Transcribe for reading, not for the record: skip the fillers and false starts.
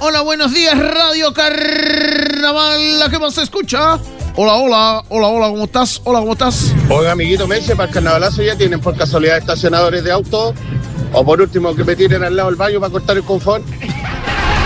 Hola, buenos días, Radio Carnaval, la que más se escucha. Hola, ¿cómo estás? Oiga, amiguito Meche, para el carnavalazo ya tienen por casualidad estacionadores de autos. O por último, que me tiren al lado del baño para cortar el confort.